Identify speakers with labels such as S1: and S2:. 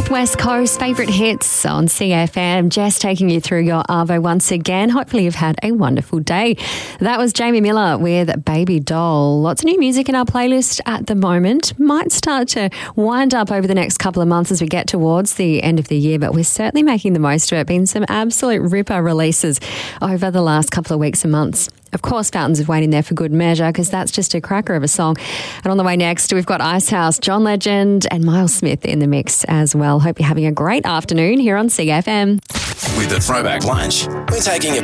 S1: Northwest Coast favourite hits on CFM. Jess taking you through your Arvo once again. Hopefully you've had a wonderful day. That was Jamie Miller with Baby Doll. Lots of new music in our playlist at the moment. Might start to wind up over the next couple of months as we get towards the end of the year, but we're certainly making the most of it. Been some absolute ripper releases over the last couple of weeks and months. Of course, Fountains of Wayne in there for good measure because that's just a cracker of a song. And on the way next, we've got Icehouse, John Legend and Miles Smith in the mix as well. Hope you're having a great afternoon here on CFM.
S2: With the Throwback Lunch, we're taking a